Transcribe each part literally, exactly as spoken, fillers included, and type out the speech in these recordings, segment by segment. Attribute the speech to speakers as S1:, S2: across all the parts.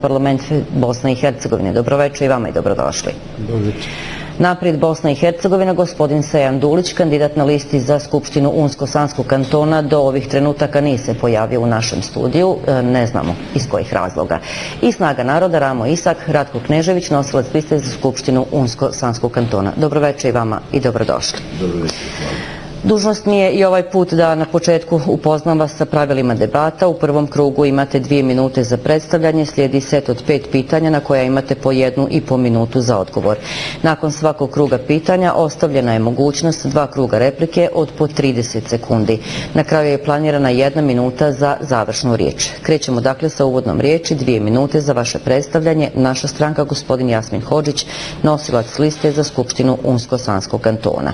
S1: Parlament Bosne i Hercegovine. Dobroveče i vama i dobrodošli.
S2: Dobroveče.
S1: Naprijed Bosna i Hercegovina, gospodin Sejan Dulić, kandidat na listi za Skupštinu Unsko-Sanskog kantona, do ovih trenutaka nije se pojavio u našem studiju, ne znamo iz kojih razloga. I Snaga naroda, Ramo Isak, Ratko Knežević, nosilac liste za Skupštinu Unsko-Sanskog kantona. Dobroveče i vama i dobrodošli.
S2: Dobroveče.
S1: Dužnost mi je i ovaj put da na početku upoznam vas sa pravilima debata. U prvom krugu imate dvije minute za predstavljanje, slijedi set od pet pitanja na koja imate po jednu i po minutu za odgovor. Nakon svakog kruga pitanja ostavljena je mogućnost dva kruga replike od po trideset sekundi. Na kraju je planirana jedna minuta za završnu riječ. Krećemo dakle sa uvodnom riječi, dvije minute za vaše predstavljanje. Naša stranka, gospodin Jasmin Hodžić, nosilac liste za Skupštinu Unsko-Sanskog kantona.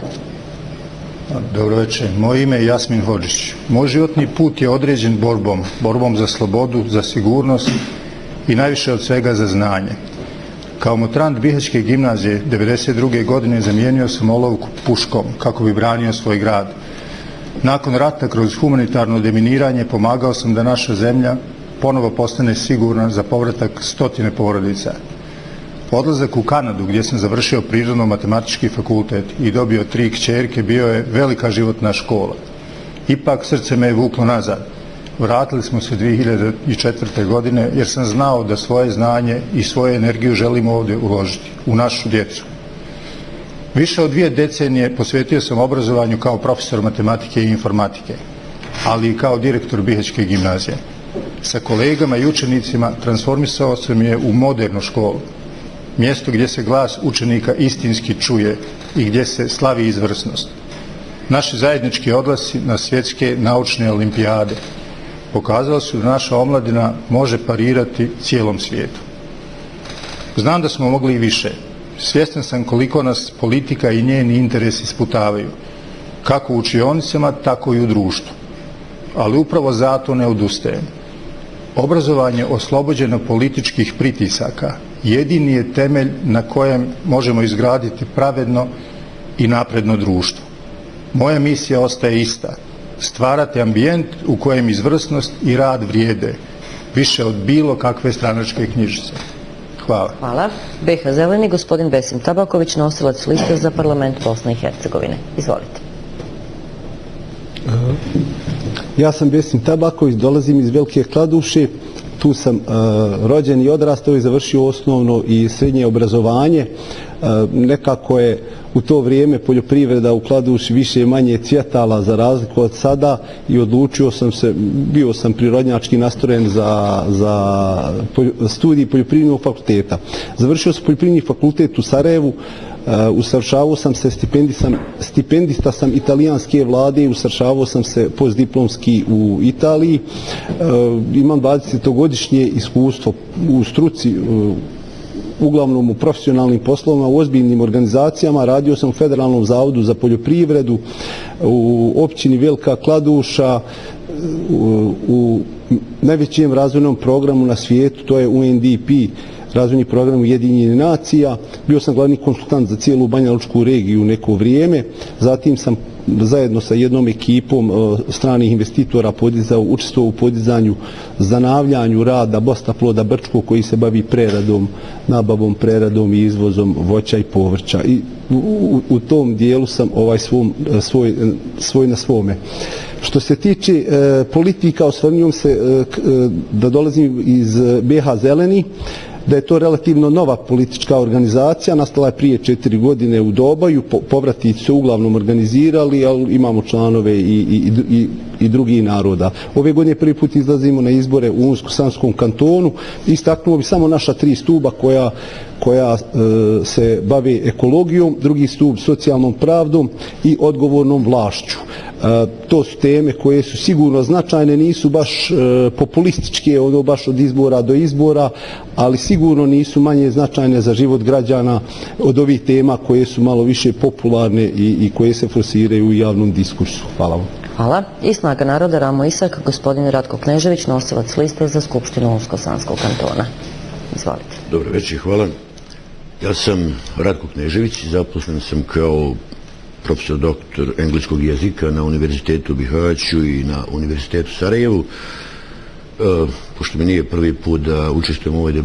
S2: Dobroveče, moje ime je Jasmin Hodžić. Moj životni put je određen borbom, borbom za slobodu, za sigurnost i najviše od svega za znanje. Kao motrant Bihaćke gimnazije devedeset druge godine zamijenio sam olovku puškom kako bi branio svoj grad. Nakon rata kroz humanitarno deminiranje pomagao sam da naša zemlja ponovo postane sigurna za povratak stotine porodica. Odlazak u Kanadu, gdje sam završio prirodno-matematički fakultet i dobio tri kćerke, bio je velika životna škola. Ipak srce me je vuklo nazad. Vratili smo se dvije hiljade četvrte. godine jer sam znao da svoje znanje i svoju energiju želim ovdje uložiti, u našu djecu. Više od dvije decenije posvetio sam obrazovanju kao profesor matematike i informatike, ali i kao direktor Bihaćke gimnazije. Sa kolegama i učenicima transformisao sam je u modernu školu. Mjesto gdje se glas učenika istinski čuje i gdje se slavi izvrsnost. Naši zajednički odlasi na svjetske naučne olimpijade pokazali su da naša omladina može parirati cijelom svijetu. Znam da smo mogli i više. Svjestan sam koliko nas politika i njeni interesi sputavaju, kako u učionicama, tako i u društvu. Ali upravo zato ne odustajem. Obrazovanje oslobođeno političkih pritisaka jedini je temelj na kojem možemo izgraditi pravedno i napredno društvo. Moja misija ostaje ista. Stvarati ambijent u kojem izvrsnost i rad vrijede više od bilo kakve stranačke knjižice. Hvala.
S1: Hvala. B H Zeleni, gospodin Besim Tabaković, nosilac liste za Parlament Bosne i Hercegovine. Izvolite.
S3: Ja sam Besim Tabaković, dolazim iz Velike Kladuše. Tu sam uh, rođen i odrastao i završio osnovno i srednje obrazovanje. Uh, nekako je u to vrijeme poljoprivreda u Kladuši više manje cvjetala za razliku od sada i odlučio sam se, bio sam prirodnjački nastrojen za, za studij poljoprivrednog fakulteta. Završio sam poljoprivredni fakultet u Sarajevu. Uh, usavršavao sam se, stipendista sam italijanske vlade i usavršavao sam se postdiplomski u Italiji. Uh, imam dvadesetogodišnje iskustvo u struci, uh, uglavnom u profesionalnim poslovima, u ozbiljnim organizacijama. Radio sam u Federalnom zavodu za poljoprivredu, u općini Velika Kladuša, u, u najvećem razvojnom programu na svijetu, to je U N D P, razvojni program Ujedinjenih nacija. Bio sam glavni konsultant za cijelu Banjalučku regiju neko vrijeme. Zatim sam zajedno sa jednom ekipom uh, stranih investitora podizao, učestvovao u podizanju, zanavljanju rada Bostaploda Brčko, koji se bavi preradom, nabavom, preradom i izvozom voća i povrća. I u, u, u tom dijelu sam ovaj svom, svoj, svoj na svome. Što se tiče e, politika, osvrnujem se e, k, e, da dolazim iz B H Zeleni, da je to relativno nova politička organizacija, nastala je prije četiri godine u Dobaju, po, povratnici su uglavnom organizirali, ali imamo članove i, i, i, i drugih naroda. Ove godine prvi put izlazimo na izbore u Unsko-Sanskom kantonu. Istaknuo bi samo naša tri stuba koja, koja e, se bave ekologijom, drugi stup socijalnom pravdom i odgovornom vlašću. E, to su teme koje su sigurno značajne, nisu baš e, populističke, ono baš od izbora do izbora, ali sigurno nisu manje značajne za život građana od ovih tema koje su malo više popularne i, i koje se forsiraju u javnom diskursu. Hvala vam.
S1: Hvala. I Snaga naroda, Ramo Isak, gospodin Ratko Knežević, nosilac liste za Skupštinu Unsko-Sanskog kantona. Izvolite.
S4: Dobro večer, hvala. Ja sam Ratko Knežević, zaposlen sam kao profesor doktor engleskog jezika na Univerzitetu u Bihaću i na Univerzitetu Sarajevu. E, pošto mi nije prvi put da učestvujem u ovoj debati,